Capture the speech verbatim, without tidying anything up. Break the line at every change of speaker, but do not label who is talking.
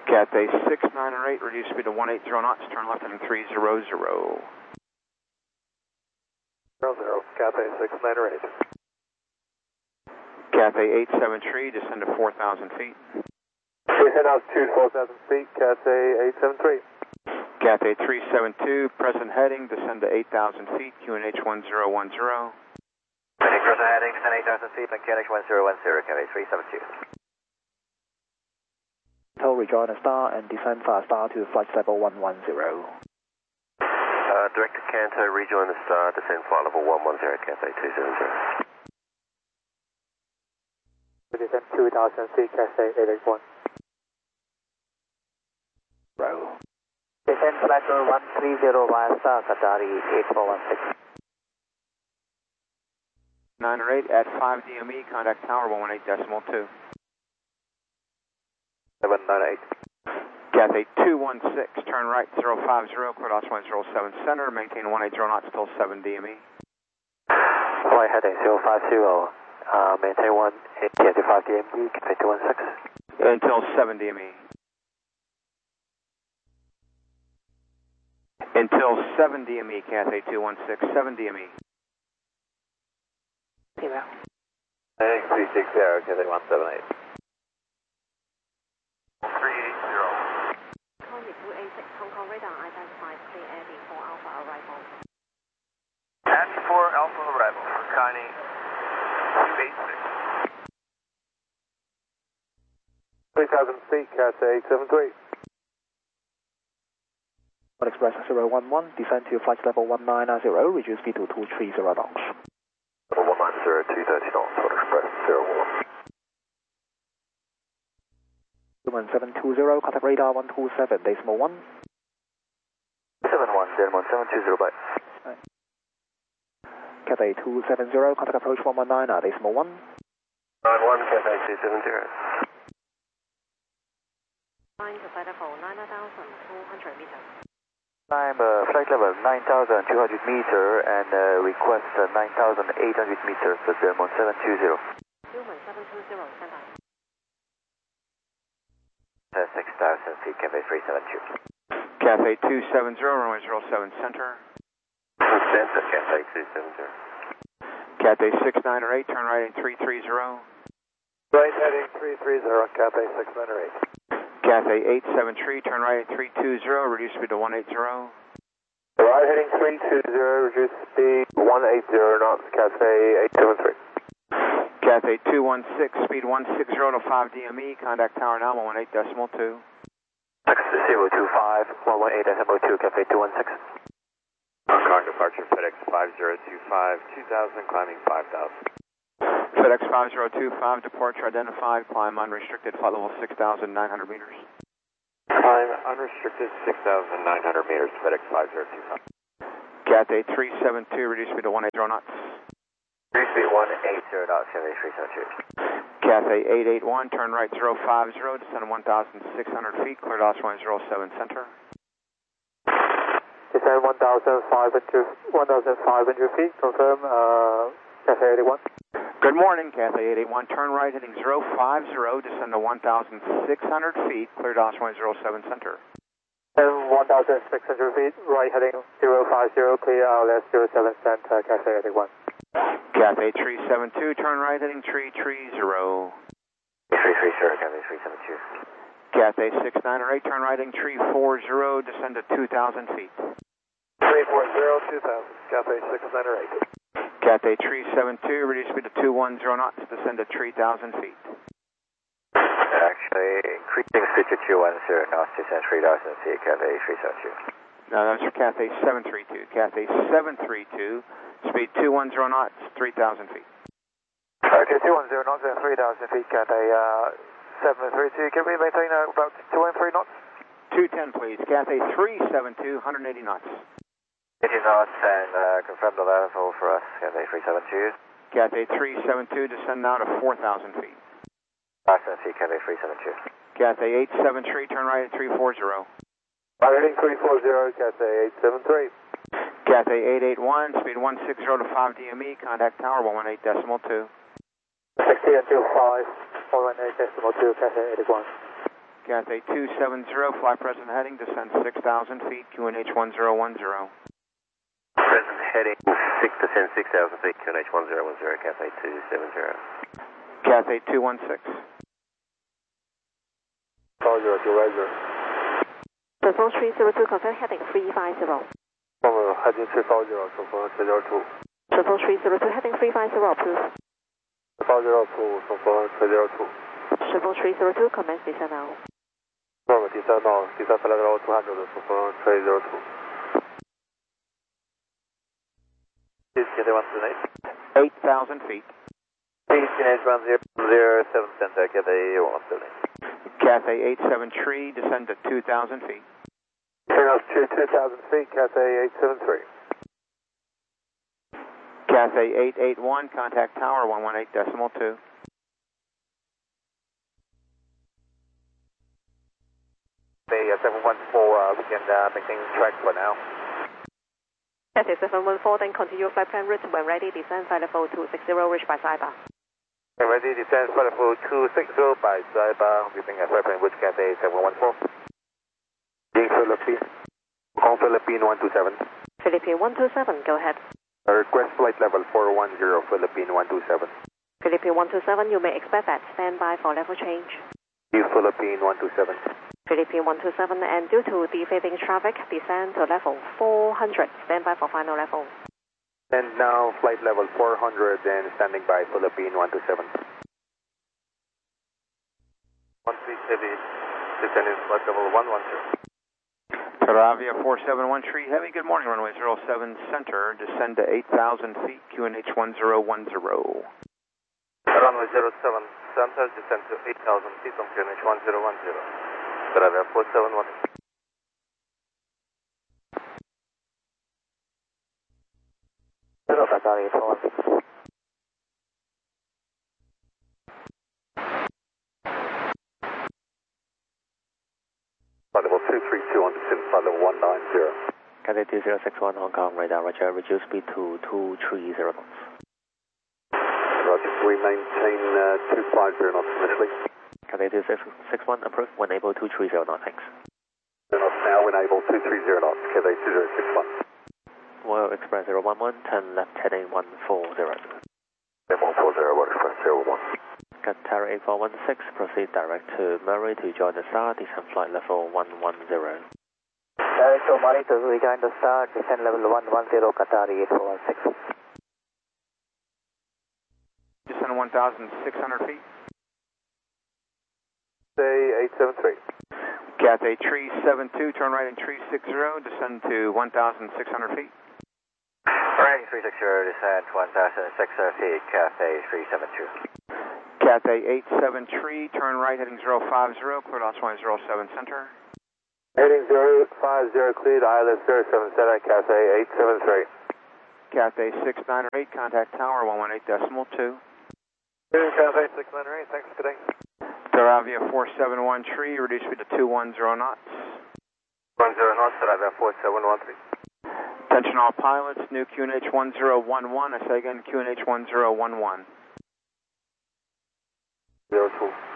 Cathay six nine eight, reduce speed to one eight zero knots, turn left heading three zero zero.
Zero zero, Cathay six nine eight.
Cathay eight seven three, descend to four thousand feet.
We head altitude four thousand feet, Cathay eight seven three.
Cathay three seven two, present heading, descend to eight thousand feet, Q N H one zero one zero.
Present heading, descend eight thousand feet, Q N H one zero one zero, Cathay three seven two.
So rejoin the star and descend fast star to flight level one one zero.
Uh, direct to Canto, rejoin the star, descend flight level one one zero, Cathay two seven zero.
Descend two thousand feet, Cathay eight eight one.
Row.
Descend flight level one three zero via star, Qatari eight four one six.
nine eight at five D M E, contact tower one one eight decimal two.
seven nine eight.
Cathay two one six, turn right zero five zero, clear loss one zero seven center, maintain one eight zero knots till seven D M E.
Flight heading zero five zero, uh, maintain one eight to five D M E, Cathay two one six.
Until seven D M E. Until seven D M E, Cathay two one six, seven D M E.
Email.
Heading three six zero, Cathay one seven eight.
three eight zero.
Contact two eight six, Hong Kong radar identified clear air before Alpha arrival.
At four Alpha arrival for Connie two eight six.
three thousand feet, Cathay eight seven three.
Express zero one one, descend to flight level one nine zero, reduce speed to two three zero knots.
one nine zero, two thirty knots, Flight Express zero one.
Human seven two zero, contact radar one two seven, decimal one.
seven one, Denmark seven two zero, bye.
Cathay two seven zero, contact approach one one nine, decimal one.
nine one, Cathay two seven zero.
Climb to flight level nine thousand two hundred meters.
Climb uh, flight level nine thousand two hundred meter and uh, request uh, nine thousand eight hundred meters for Denmark seven two zero.
Human seven two zero, stand by.
Uh, six thousand feet, Cathay three seven two.
Cathay two seven zero, runway zero seven center.
Center, Cathay two seven zero.
Cathay six nine eight, turn right in three three zero.
Right heading three three zero, Cathay six nine eight.
Cathay eight seven three, turn right at three two zero, reduce speed to one eight zero.
Right heading three two zero, reduce speed one eight zero knots, Cathay eight seven three.
Cathay two one six, speed one six zero to five D M E, contact tower now one one eight decimal two.
six zero two five, one one eight decimal two, Cathay two one six. Hong Kong departure, FedEx five zero two five, two thousand, climbing five thousand.
FedEx five zero two five, departure identified, climb unrestricted, flight level six thousand nine hundred meters.
Climb unrestricted six thousand nine hundred meters, FedEx five zero two five.
Cathay three seven two, reduce speed to one eight zero knots.
three speed one eight zero knots, Cathay three seven two.
Cathay eight eight one, turn right zero five zero, descend one thousand six hundred feet, clear loss one zero seven center.
Descend one thousand five hundred feet, confirm uh, Cathay eight eight one.
Good morning, Cathay eight eight one, turn right heading zero five zero, descend to one thousand six hundred feet, clear loss one zero seven center.
And one thousand six hundred feet, right heading zero five zero, clear R L S zero seven center, Cathay eight eight one.
Cathay three seven two, turn right heading three three zero.
three three zero, Cathay three seven two.
Cathay six nine eight, turn right heading three four zero, descend to two thousand feet.
three four zero, two thousand, Cathay six nine eight.
Cathay three seven two, reduce speed to two one zero knots, descend to three thousand feet.
Actually, increasing speed to two one zero knots, descend three thousand feet, Cathay three seven two.
No, that's for Cathay seven three two. Cathay seven three two, speed two one zero knots, three thousand feet.
Okay, two one zero knots and three thousand feet, Cathay uh, seven three two. Can we maintain uh, about two one three knots?
two ten, please. Cathay three seven two, one eighty knots.
eighty knots and uh, confirm the level for us, Cathay three seven two.
Cathay three seven two, descend now to four thousand feet.
four thousand feet, Cathay three seven two.
Cathay eight seven three, turn right at three four zero.
Right heading three four zero, Cathay eight seven three.
Cathay eight eight one, speed one six zero to five D M E, contact tower one one eight decimal two.
sixty and two five, one one eight decimal two, Cathay eight eight one.
Cathay two seven zero, fly present heading, descend six thousand feet, Q N H one zero one zero.
Present heading, six, descend six thousand feet, Q N H one zero one zero, Cathay two seven zero.
Cathay two one six.
five zero two, right zero.
Triple three zero two, confirm heading three five zero.
From heading three five zero, confirm three zero two.
Triple three zero two, heading three five zero, approved.
five zero two, confirm three zero two.
Triple three zero two, commence descent now.
From descent now, descent flight level two hundred, confirm three zero two. Cathay one seven eight.
eight thousand feet.
Q N H one zero zero seven center, Cathay one seven eight.
Cathay eight seven three, descend to two thousand feet.
Two thousand feet, Cathay eight seven three.
Cathay eight eight one, contact tower one one eight decimal two.
Cathay seven one four, uh, we can uh, maintain track for now.
Cathay seven one four, then continue flight plan route. When ready, descend flight level two six zero, reach by Saiba.
Ready, descend flight level two six zero by Saiba, using a flight plan route Cathay seven one four. Being Philippine, on Philippine one two seven.
Philippine one two seven, go ahead.
Request flight level four one zero, Philippine one two seven.
Philippine one two seven, you may expect that. Stand by for level change.
Philippine one two seven.
Philippine one two seven, and due to deflating traffic, descend to level four hundred. Stand by for final level.
And now flight level four hundred and standing by Philippine one two seven. one three heavy, descending flight level one one zero.
Taravia four seven one three Heavy, good morning, runway zero seven center, descend to eight thousand feet, Q N H one zero one zero.
Runway zero seven center, descend to eight thousand feet on Q N H one zero one zero. Taravia four seven one.
Zero Qatar eight four one six.
Flight level two three two on descent, flight level one nine zero.
Cathay two zero six one Hong Kong, radar roger, reduce speed to two three zero knots.
Roger, we maintain uh, two five zero knots initially.
Cathay two six six one approved, when able two three zero knots, thanks.
Knots now, when able two three zero knots, Cathay two zero six one.
Royal Express zero one one, turn left heading one four zero.
one four zero, Royal Express zero one.
Qatar eight four one six, proceed direct to Murray to join the STAR, descend flight level one one zero.
Direct to Murray to rejoin the STAR, descend level one one zero, Qatar eight four one six.
Descend one thousand six hundred feet.
Say eight seven three.
Cathay three seven two, turn right in three six zero, descend to one thousand six hundred feet.
Running three six zero, descend one thousand six hundred feet, Cathay three seven two.
Cathay eight seven three, turn right heading zero five zero, clear loss runway zero seven center.
Heading zero five zero, cleared, I L S zero seven center, Cathay eight seven three.
Cathay six nine eight, contact tower one one eight decimal two.
Cathay six nine eight, thanks for today.
Taravia four seven one three, reduce speed to two one zero knots.
one zero knots, Taravia four seven one three.
Attention all pilots, new Q N H one zero one one, I say again Q N H one zero one one.
zero two.